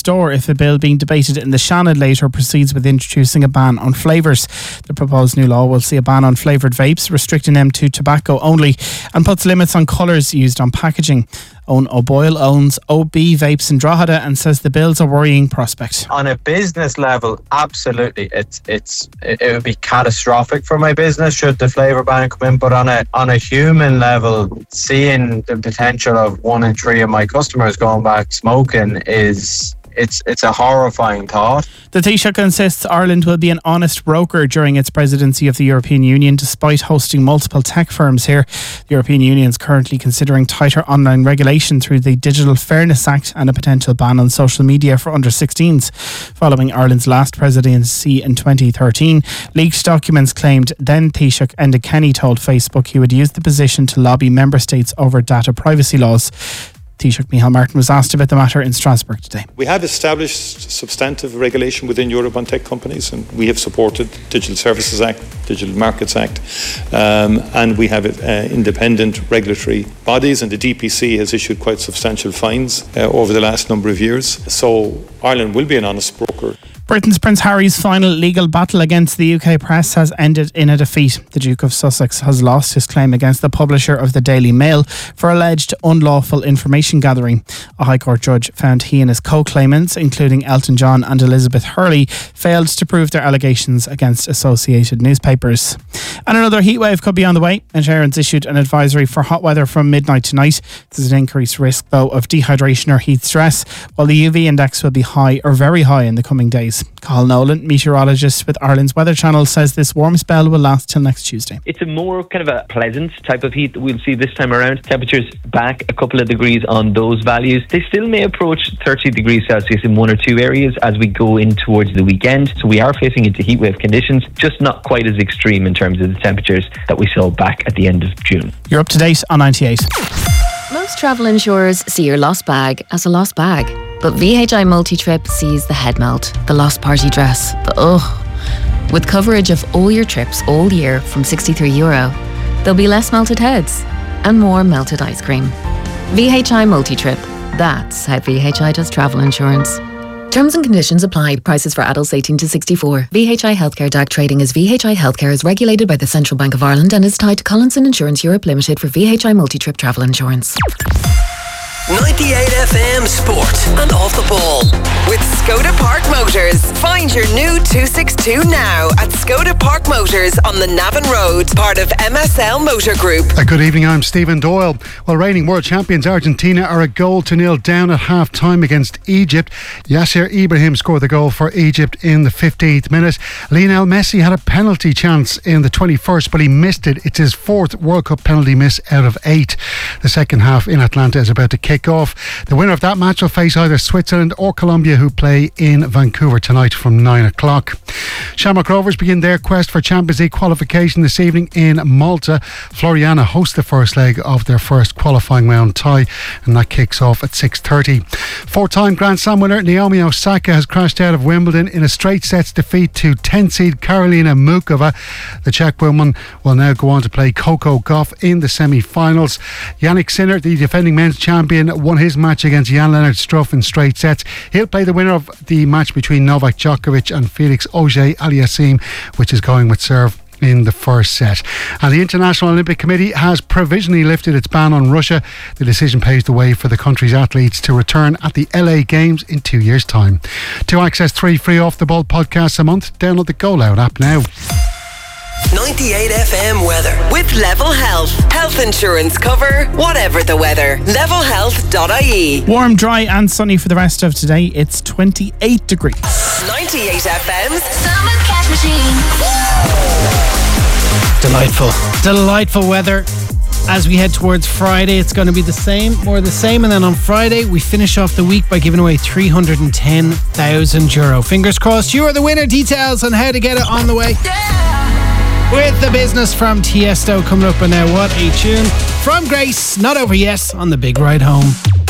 store if a bill being debated in the Seanad later proceeds with introducing a ban on flavours. The proposed new law will see a ban on flavoured vapes, restricting them to tobacco only, and puts limits on colours used on packaging. Owen O'Boyle owns OB Vapes in Drogheda and says the bill's a worrying prospect. On a business level, absolutely, it would be catastrophic for my business should the flavour ban come in. But on a human level, seeing the potential of 1 in 3 of my customers going back smoking is. It's a horrifying thought. The Taoiseach insists Ireland will be an honest broker during its presidency of the European Union, despite hosting multiple tech firms here. The European Union is currently considering tighter online regulation through the Digital Fairness Act and a potential ban on social media for under-16s. Following Ireland's last presidency in 2013, leaked documents claimed then Taoiseach Enda Kenny told Facebook he would use the position to lobby member states over data privacy laws. Taoiseach Micheál Martin was asked about the matter in Strasbourg today. We have established substantive regulation within Europe on tech companies, and we have supported Digital Services Act, Digital Markets Act, and we have independent regulatory bodies, and the DPC has issued quite substantial fines over the last number of years. So Ireland will be an honest broker. Britain's Prince Harry's final legal battle against the UK press has ended in a defeat. The Duke of Sussex has lost his claim against the publisher of the Daily Mail for alleged unlawful information gathering. A High Court judge found he and his co-claimants, including Elton John and Elizabeth Hurley, failed to prove their allegations against associated newspapers. And another heatwave could be on the way. Insurance issued an advisory for hot weather from midnight tonight. There's an increased risk, though, of dehydration or heat stress, while the UV index will be high or very high in the coming days. Cathal Nolan, meteorologist with Ireland's Weather Channel, says this warm spell will last till next Tuesday. It's a more kind of a pleasant type of heat that we'll see this time around. Temperatures back a couple of degrees on those values. They still may approach 30 degrees Celsius in 1 or 2 areas as we go in towards the weekend. So we are facing into heatwave conditions, just not quite as extreme in terms of the temperatures that we saw back at the end of June. You're up to date on 98. Most travel insurers see your lost bag as a lost bag. But VHI Multi-Trip sees the head melt, the lost party dress, the ugh. With coverage of all your trips all year from €63, there'll be less melted heads and more melted ice cream. VHI Multi-Trip. That's how VHI does travel insurance. Terms and conditions apply. Prices for adults 18 to 64. VHI Healthcare DAC trading as VHI Healthcare is regulated by the Central Bank of Ireland and is tied to Collinson Insurance Europe Limited for VHI Multi-Trip travel insurance. 98 FM Sport and Off the Ball with Skoda Park Motors. Find your new 262 now at Skoda Park Motors on the Navan Road, part of MSL Motor Group. Good evening, I'm Stephen Doyle. Well, reigning world champions Argentina are 1-0 down at half-time against Egypt. Yasser Ibrahim scored the goal for Egypt in the 15th minute. Lionel Messi had a penalty chance in the 21st, but he missed it. It's his 4th World Cup penalty miss out of 8. The second half in Atlanta is about to kick off. The winner of that match will face either Switzerland or Colombia, who play in Vancouver tonight from 9 o'clock. Shamrock Rovers begin their quest for Champions League qualification this evening in Malta. Floriana host the first leg of their first qualifying round tie, and that kicks off at 6:30. Four-time Grand Slam winner Naomi Osaka has crashed out of Wimbledon in a straight sets defeat to 10-seed Karolina Mukova. The Czech woman will now go on to play Coco Gauff in the semi-finals. Yannick Sinner, the defending men's champion, won his match against Jan-Lennard Struff in straight sets. He'll play the winner of the match between Novak Djokovic and Felix Auger-Aliassime, which is going with serve in the first set. And the International Olympic Committee has provisionally lifted its ban on Russia. The decision paves the way for the country's athletes to return at the LA Games in 2 years' time. To access 3 free Off the Ball podcasts a month, download the Go Loud app now. 98 FM weather with Level Health. Health insurance cover, whatever the weather. Levelhealth.ie. Warm, dry and sunny for the rest of today. It's 28 degrees. 98 FM's Summer Cash Machine. Delightful weather. As we head towards Friday, it's going to be more the same. And then on Friday, we finish off the week by giving away €310,000. Fingers crossed, you are the winner. Details on how to get it on the way. With the business from Tiesto coming up. And now, what a tune from Grace. Not over yet on the big ride home.